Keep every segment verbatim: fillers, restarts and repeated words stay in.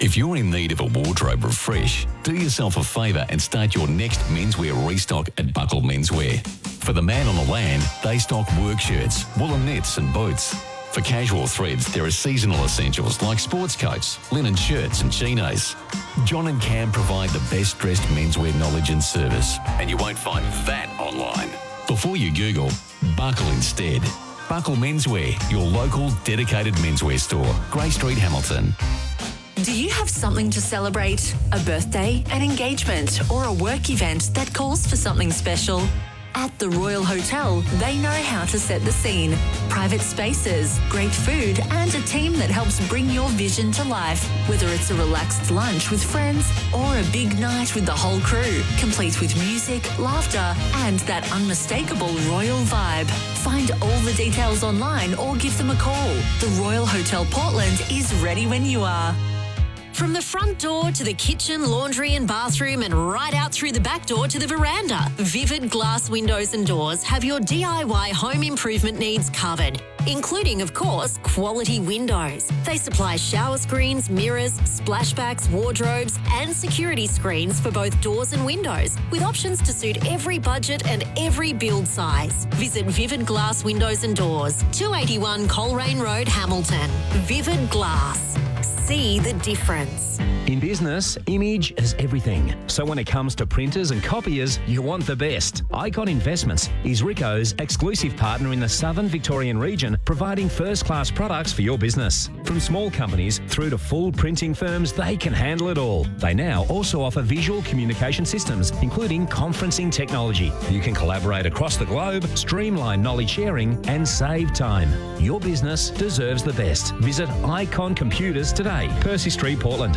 If you're in need of a wardrobe refresh, do yourself a favour and start your next menswear restock at Buckle Menswear. For the man on the land, they stock work shirts, woolen knits and boots. For casual threads, there are seasonal essentials like sports coats, linen shirts and chinos. John and Cam provide the best dressed menswear knowledge and service, and you won't find that online. Before you Google, Buckle instead. Buckle Menswear, your local dedicated menswear store, Grey Street, Hamilton. Do you have something to celebrate? A birthday, an engagement, or a work event that calls for something special? At the Royal Hotel, they know how to set the scene. Private spaces, great food, and a team that helps bring your vision to life. Whether it's a relaxed lunch with friends or a big night with the whole crew, complete with music, laughter, and that unmistakable royal vibe. Find all the details online or give them a call. The Royal Hotel Portland is ready when you are. From the front door to the kitchen, laundry and bathroom and right out through the back door to the veranda, Vivid Glass Windows and Doors have your D I Y home improvement needs covered, including, of course, quality windows. They supply shower screens, mirrors, splashbacks, wardrobes and security screens for both doors and windows, with options to suit every budget and every build size. Visit Vivid Glass Windows and Doors, two eighty-one Coleraine Road, Hamilton. Vivid Glass. See the difference. In business, image is everything. So when it comes to printers and copiers, you want the best. Icon Investments is Ricoh's exclusive partner in the Southern Victorian region, providing first-class products for your business. From small companies through to full printing firms, they can handle it all. They now also offer visual communication systems, including conferencing technology. You can collaborate across the globe, streamline knowledge sharing, and save time. Your business deserves the best. Visit Icon Computers today, Percy Street, Portland.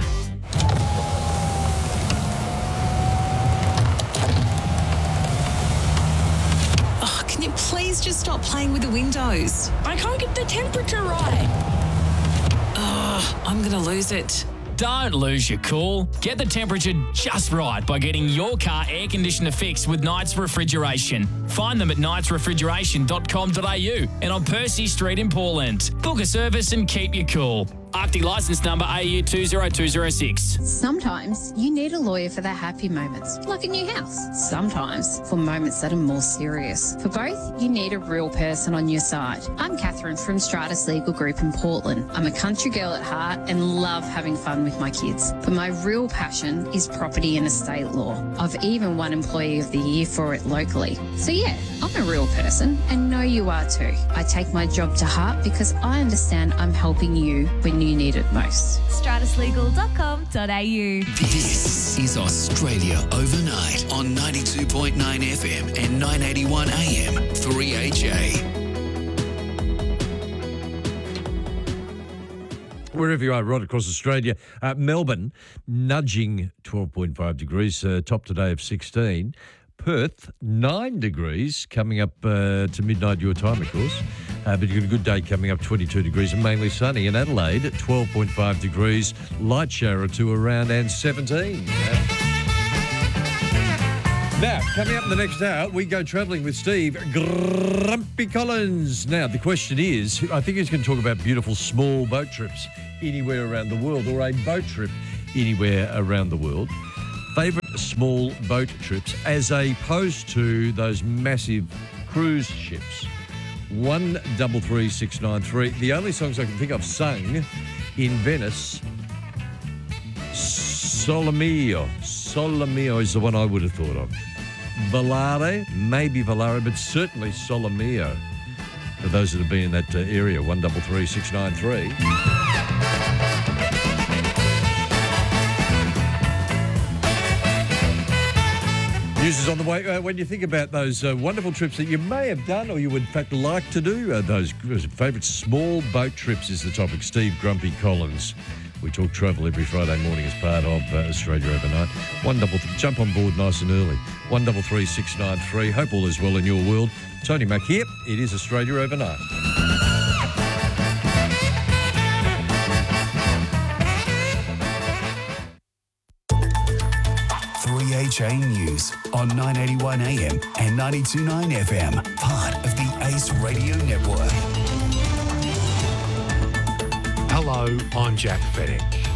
Oh, can you please just stop playing with the windows? I can't get the temperature right. Oh, I'm going to lose it. Don't lose your cool. Get the temperature just right by getting your car air conditioner fixed with Knights Refrigeration. Find them at knights refrigeration dot com dot a u and on Percy Street in Portland. Book a service and keep you cool. Arctic licence number A U two zero two zero six. Sometimes you need a lawyer for the happy moments, like a new house. Sometimes for moments that are more serious. For both, you need a real person on your side. I'm Catherine from Stratus Legal Group in Portland. I'm a country girl at heart and love having fun with my kids. But my real passion is property and estate law. I've even won Employee of the Year for it locally. So yeah, I'm a real person and know you are too. I take my job to heart because I understand I'm helping you when you need it most. stratus legal dot com dot a u. This is Australia Overnight on ninety-two point nine F M and nine eighty-one A M three H A. Wherever you are, right across Australia. Uh, Melbourne, nudging twelve point five degrees, uh, top today of sixteen. Perth, nine degrees, coming up uh, to midnight your time, of course. Uh, but you've got a good day coming up, twenty-two degrees and mainly sunny. In Adelaide, twelve point five degrees, light shower or two around and seventeen. Uh, Now, coming up in the next hour, we go travelling with Steve Grumpy Collins. Now, the question is, I think he's going to talk about beautiful small boat trips anywhere around the world, or a boat trip anywhere around the world. Favourite small boat trips as opposed to those massive cruise ships. One double three six nine three. The only songs I can think I've sung in Venice, Solomio. Solomio is the one I would have thought of. Volare, maybe Volare, but certainly Solomio. For those that have been in that uh, area, one double three six nine three. News is on the way. Uh, when you think about those uh, wonderful trips that you may have done or you would in fact like to do, uh, those favourite small boat trips is the topic. Steve Grumpy Collins. We talk travel every Friday morning as part of uh, Australia Overnight. One double th- jump on board nice and early. One double three six nine three. Hope all is well in your world. Tony Mack here. It is Australia Overnight. three H A News on nine eighty-one A M and ninety-two point nine F M, part of the Ace Radio Network. Hello, I'm Jack Fennick.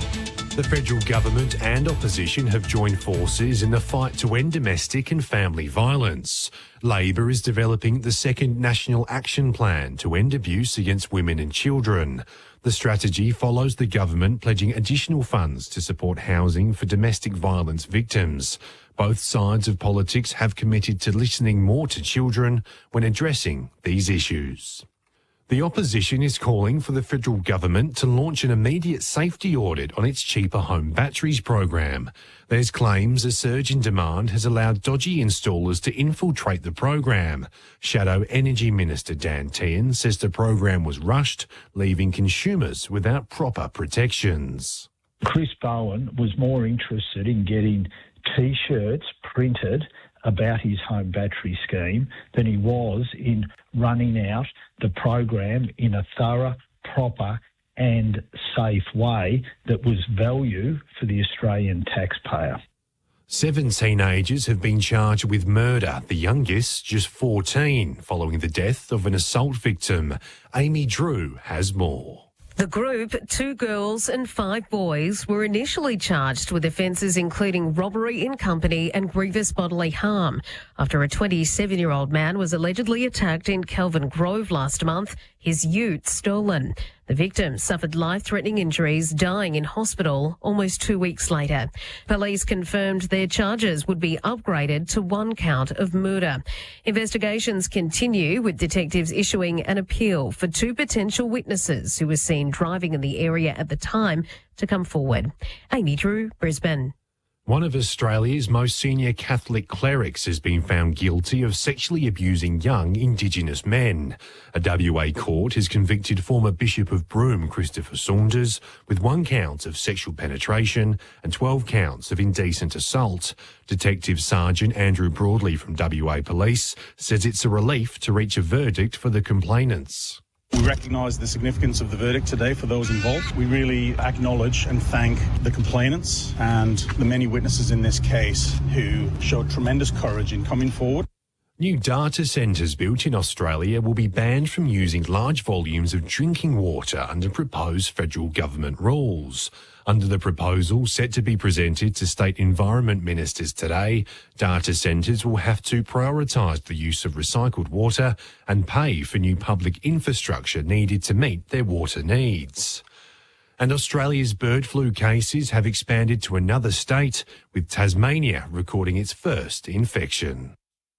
The federal government and opposition have joined forces in the fight to end domestic and family violence. Labor is developing the second National Action Plan to end abuse against women and children. The strategy follows the government pledging additional funds to support housing for domestic violence victims. Both sides of politics have committed to listening more to children when addressing these issues. The opposition is calling for the federal government to launch an immediate safety audit on its cheaper home batteries program. There's claims a surge in demand has allowed dodgy installers to infiltrate the program. Shadow Energy Minister Dan Tehan says the program was rushed, leaving consumers without proper protections. Chris Bowen was more interested in getting T-shirts printed about his home battery scheme than he was in running out the program in a thorough, proper and safe way that was value for the Australian taxpayer. Seven teenagers have been charged with murder, the youngest just fourteen, following the death of an assault victim. Amy Drew has more. The group, two girls and five boys, were initially charged with offences including robbery in company and grievous bodily harm after a twenty-seven-year-old man was allegedly attacked in Kelvin Grove last month, his ute stolen. The victim suffered life-threatening injuries, dying in hospital almost two weeks later. Police confirmed their charges would be upgraded to one count of murder. Investigations continue, with detectives issuing an appeal for two potential witnesses who were seen driving in the area at the time to come forward. Amy Drew, Brisbane. One of Australia's most senior Catholic clerics has been found guilty of sexually abusing young Indigenous men. A W A court has convicted former Bishop of Broome, Christopher Saunders, with one count of sexual penetration and twelve counts of indecent assault. Detective Sergeant Andrew Broadley from W A Police says it's a relief to reach a verdict for the complainants. We recognise the significance of the verdict today for those involved. We really acknowledge and thank the complainants and the many witnesses in this case who showed tremendous courage in coming forward. New data centres built in Australia will be banned from using large volumes of drinking water under proposed federal government rules. Under the proposal set to be presented to state environment ministers today, data centres will have to prioritise the use of recycled water and pay for new public infrastructure needed to meet their water needs. And Australia's bird flu cases have expanded to another state, with Tasmania recording its first infection.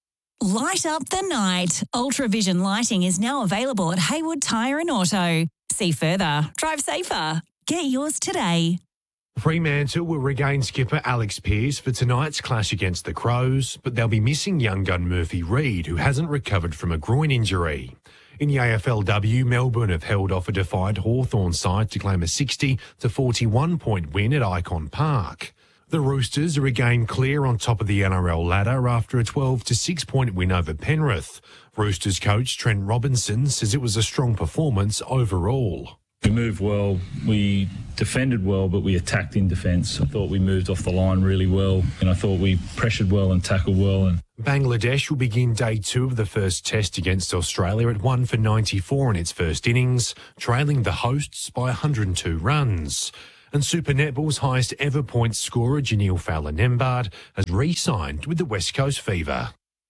Light up the night. Ultravision lighting is now available at Haywood Tyre and Auto. See further. Drive safer. Get yours today. Fremantle will regain skipper Alex Pearce for tonight's clash against the Crows, but they'll be missing young gun Murphy Reid, who hasn't recovered from a groin injury. In the A F L W, Melbourne have held off a defiant Hawthorn side to claim a sixty to forty-one point win at Icon Park. The Roosters are again clear on top of the N R L ladder after a twelve to six point win over Penrith. Roosters coach Trent Robinson says it was a strong performance overall. We moved well, we defended well, but we attacked in defence. I thought we moved off the line really well, and I thought we pressured well and tackled well. And Bangladesh will begin day two of the first test against Australia at one for ninety-four in its first innings, trailing the hosts by one hundred two runs. And Super Netball's highest ever points scorer, Janelle Fowler-Nembard, has re-signed with the West Coast Fever.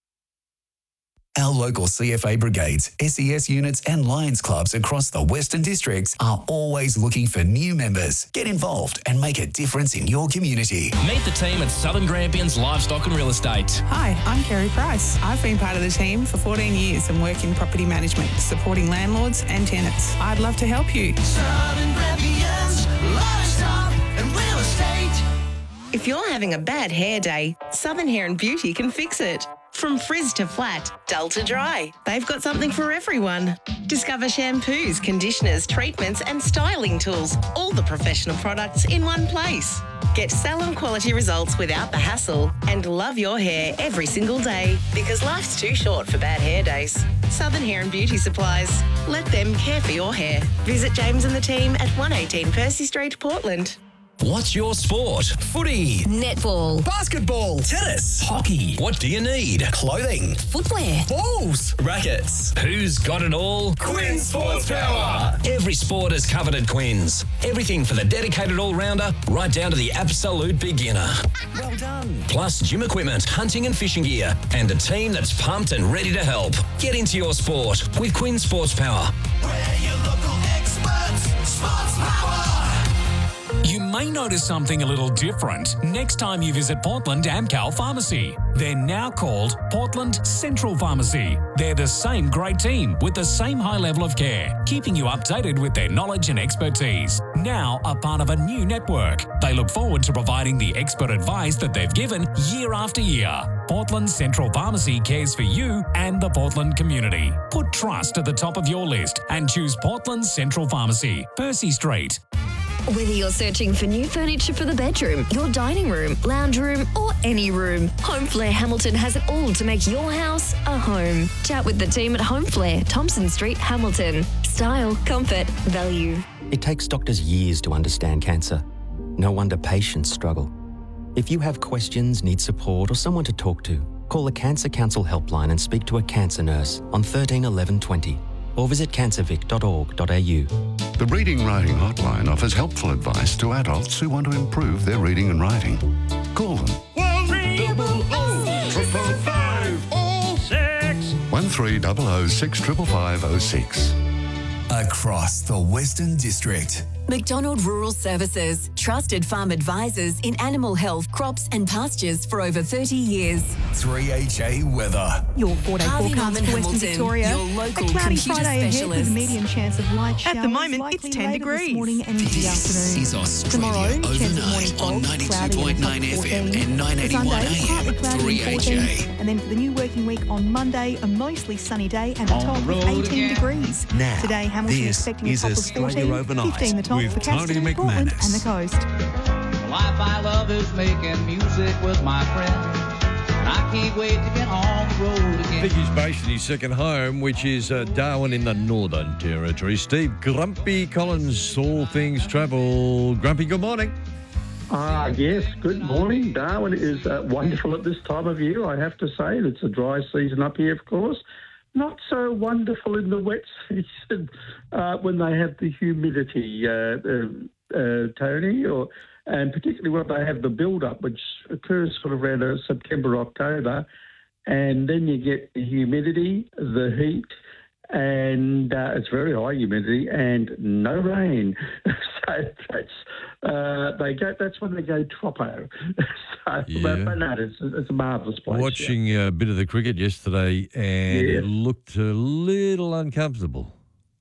Our local C F A brigades, S E S units and Lions clubs across the Western Districts are always looking for new members. Get involved and make a difference in your community. Meet the team at Southern Grampians Livestock and Real Estate. Hi, I'm Kerry Price. I've been part of the team for fourteen years and work in property management, supporting landlords and tenants. I'd love to help you. Southern Grampians Livestock and Real Estate. If you're having a bad hair day, Southern Hair and Beauty can fix it. From frizz to flat, dull to dry, they've got something for everyone. Discover shampoos, conditioners, treatments and styling tools, all the professional products in one place. Get salon quality results without the hassle and love your hair every single day, because life's too short for bad hair days. Southern Hair and Beauty Supplies. Let them care for your hair. Visit James and the team at one eighteen Percy Street, Portland. What's your sport? Footy, netball, basketball, tennis, hockey. What do you need? Clothing, footwear, balls, rackets. Who's got it all? Quinn Sports Power. Every sport is covered at Quinn's. Everything for the dedicated all-rounder, right down to the absolute beginner. Well done. Plus gym equipment, hunting and fishing gear, and a team that's pumped and ready to help. Get into your sport with Quinn Sports Power. We're your local experts. Sports Power. You may notice something a little different next time you visit Portland Amcal Pharmacy. They're now called Portland Central Pharmacy. They're the same great team with the same high level of care, keeping you updated with their knowledge and expertise. Now a part of a new network. They look forward to providing the expert advice that they've given year after year. Portland Central Pharmacy cares for you and the Portland community. Put trust at the top of your list and choose Portland Central Pharmacy, Percy Street. Whether you're searching for new furniture for the bedroom, your dining room, lounge room, or any room, Home Flair Hamilton has it all to make your house a home. Chat with the team at Home Flair, Thompson Street, Hamilton. Style, comfort, value. It takes doctors years to understand cancer. No wonder patients struggle. If you have questions, need support, or someone to talk to, call the Cancer Council helpline and speak to a cancer nurse on thirteen eleven twenty. Or visit cancer vic dot org dot a u. The Reading Writing Hotline offers helpful advice to adults who want to improve their reading and writing. Call them. One three double O triple five O six. One three double O six triple five O six. Across the Western District. McDonald Rural Services, trusted farm advisors in animal health, crops and pastures for over thirty years. three H A weather. Your four-day Harvey forecast Norman for Western Hamilton, Victoria. your local a cloudy computer Friday ahead with a specialist. medium chance of light showers. At the moment, likely it's ten later degrees. This morning and into the This afternoon. is Australia Tomorrow, chance of morning overnight fog, on ninety-two cloudy point and nine top F M fourteen. and nine eighty-one Sunday, A partly M, cloudy three and H fourteen. A. And then for the new working week on Monday, a mostly sunny day and a top of eighteen degrees. Now, Today, Hamilton this expecting a is top of Australia fourteen, Overnight fifteen the top with for Caston, Tony Portland McManus. and the coast. The life I love is making music with my friends. And I can't wait to get on the road I again. think he's based in his second home, which is uh, Darwin in the Northern Territory. Steve Grumpy Collins, All Things Travel. Grumpy, good morning. Ah, yes, good morning. Darwin is uh, wonderful at this time of year, I have to say. It's a dry season up here, of course. Not so wonderful in the wet season uh, when they have the humidity, uh, uh, uh, Tony, or and particularly when they have the build-up, which occurs sort of around uh, September, October, and then you get the humidity, the heat, and uh, it's very high humidity and no rain. So that's uh, they go. That's when they go tropo. So, Yeah. but, but no, it's, it's a marvellous place. yeah. Watching a bit of the cricket yesterday, and Yeah. it looked a little uncomfortable.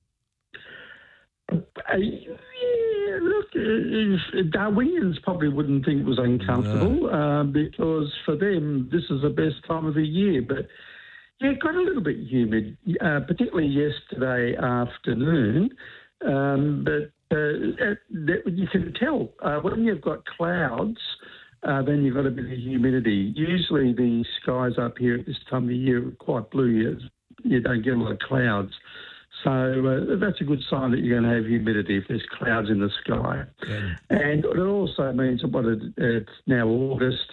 Uh, yeah, look, if Darwinians probably wouldn't think it was uncomfortable uh, because for them this is the best time of the year. But yeah, it got a little bit humid, uh, particularly yesterday afternoon. Um, but uh, that, you can tell uh, when you've got clouds. Uh, then you've got a bit of humidity. Usually the skies up here at this time of the year are quite blue. You, you don't get a lot of clouds. So uh, that's a good sign that you're going to have humidity if there's clouds in the sky. And it also means that what it, it's now August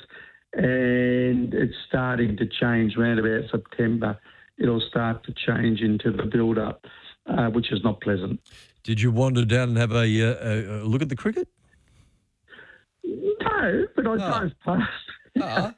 and it's starting to change around about September. It'll start to change into the build-up, uh, which is not pleasant. Did you wander down and have a, uh, a look at the cricket? No, but I drove past.